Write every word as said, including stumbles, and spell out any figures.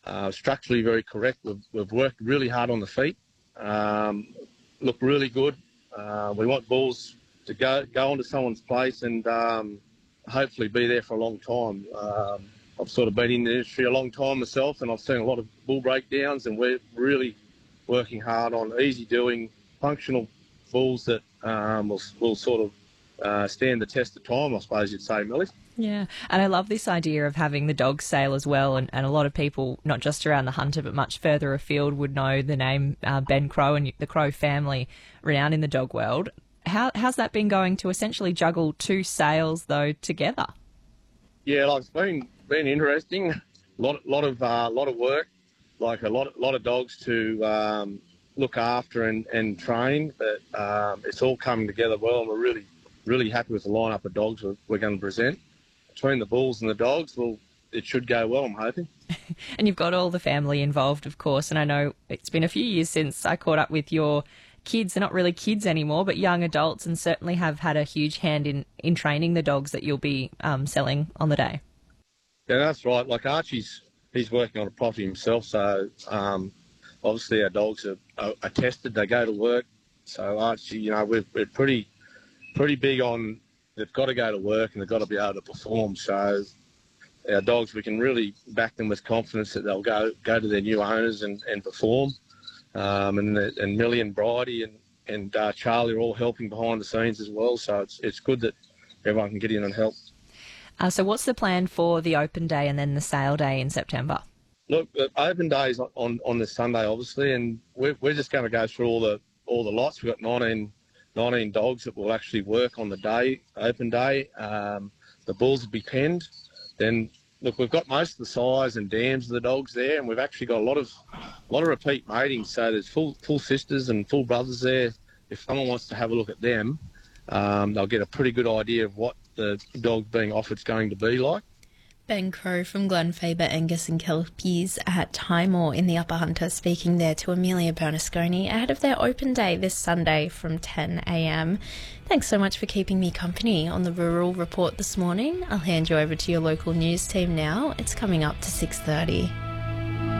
uh, structurally very correct. We've, we've worked really hard on the feet, um, look really good. Uh, we want bulls to go go onto someone's place and um, hopefully be there for a long time. Um, I've sort of been in the industry a long time myself, and I've seen a lot of bull breakdowns, and we're really working hard on easy doing, functional bulls that um, will, will sort of uh, stand the test of time, I suppose you'd say, Millie. Yeah, and I love this idea of having the dog sale as well, and, and a lot of people, not just around the Hunter but much further afield, would know the name uh, Ben Crowe and the Crowe family, renowned in the dog world. How, how's that been going to essentially juggle two sales, though, together? Yeah, like it's been been interesting. A lot, lot of uh, lot of work, like a lot, lot of dogs to um, look after and, and train. But um, it's all coming together well, and we're really, really happy with the lineup of dogs we're, we're going to present. Between the bulls and the dogs, well, it should go well, I'm hoping. And you've got all the family involved, of course. And I know it's been a few years since I caught up with your kids. They're not really kids anymore, but young adults, and certainly have had a huge hand in, in training the dogs that you'll be um, selling on the day. Yeah, that's right. Like Archie's, he's working on a property himself, so um, obviously our dogs are, are, are tested. They go to work. So Archie, you know, we're, we're pretty, pretty big on they've got to go to work and they've got to be able to perform. So our dogs, we can really back them with confidence that they'll go go to their new owners and, and perform. Um, and and Millie and Bridie and and uh, Charlie are all helping behind the scenes as well. So it's it's good that everyone can get in and help. Uh, so what's the plan for the open day and then the sale day in September? Look, the open day is on on this Sunday, obviously, and we're we're just going to go through all the all the lots. We've got nineteen, nineteen dogs that will actually work on the day, open day. Um, the bulls will be penned. Then, look, we've got most of the size and dams of the dogs there, and we've actually got a lot of a lot of repeat mating. So there's full full sisters and full brothers there. If someone wants to have a look at them, um, they'll get a pretty good idea of what the dog being offered is going to be like. Ben Crowe from Glenfaber, Angus and Kelpies at Timor in the Upper Hunter, speaking there to Amelia Bernasconi ahead of their open day this Sunday from ten a m. Thanks so much for keeping me company on the Rural Report this morning. I'll hand you over to your local news team now. It's coming up to six thirty.